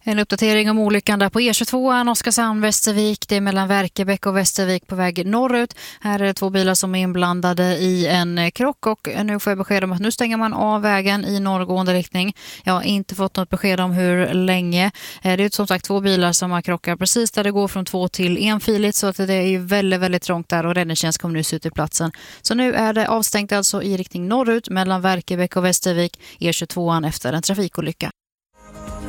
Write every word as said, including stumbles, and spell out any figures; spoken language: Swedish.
En uppdatering om olyckan där på E tjugotvå, Oskarshamn-Västervik. Det är mellan Verkebäck och Västervik på väg norrut. Här är det två bilar som är inblandade i en krock och nu får jag besked om att nu stänger man av vägen i norrgående riktning. Jag har inte fått något besked om hur länge. Det är som sagt två bilar som har krockat precis där det går från två till enfiligt, så att det är väldigt, väldigt trångt där och räddningstjänst kommer nu ut till platsen. Så nu är det avstängt alltså i riktning norrut mellan Verkebäck och Västervik, E tjugotvå efter en trafikolycka.